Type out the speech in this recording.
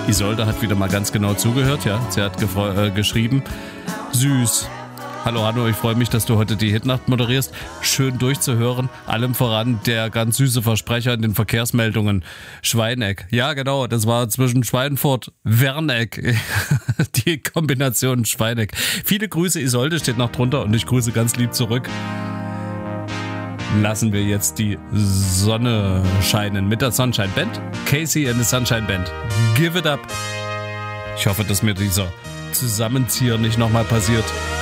Isolde hat wieder mal ganz genau zugehört, ja. Sie hat geschrieben, süß. Hallo Hanno, ich freue mich, dass du heute die Hitnacht moderierst. Schön durchzuhören. Allem voran der ganz süße Versprecher in den Verkehrsmeldungen. Schweineck. Ja, genau, das war zwischen Schweinfurt, Werneck. Die Kombination Schweineck. Viele Grüße, Isolde steht noch drunter und ich grüße ganz lieb zurück. Lassen wir jetzt die Sonne scheinen mit der Sunshine Band. Casey and the Sunshine Band. Give it up. Ich hoffe, dass mir dieser Zusammenzieher nicht nochmal passiert.